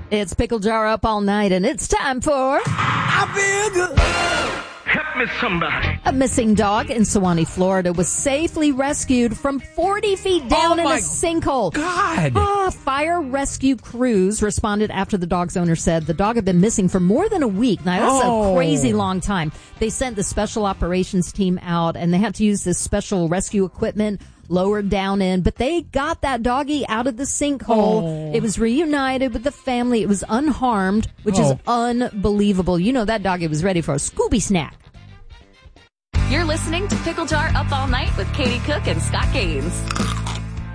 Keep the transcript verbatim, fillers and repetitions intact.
It's Pickle Jar Up All Night, and it's time for... I feel good. Help me somebody. A missing dog in Sewanee, Florida was safely rescued from forty feet down oh in my a sinkhole. God. Ah, fire rescue crews responded after the dog's owner said the dog had been missing for more than a week. Now, that's Oh. a crazy long time. They sent the special operations team out, and they had to use this special rescue equipment lowered down in, but they got that doggy out of the sinkhole. Oh. It was reunited with the family. It was unharmed, which is Oh. unbelievable. You know, that doggy was ready for a Scooby snack. You're listening to Pickle Jar Up All Night with Katie Cook and Scott Gaines.